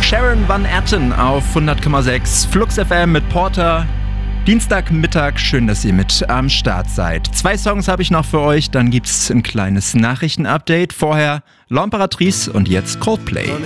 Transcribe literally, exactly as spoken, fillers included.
Sharon Van Etten auf hundert Komma sechs Flux F M mit Porter. Dienstagmittag, schön, dass ihr mit am Start seid. Zwei Songs habe ich noch für euch, dann gibt's ein kleines Nachrichtenupdate. Vorher L'Impératrice und jetzt Coldplay.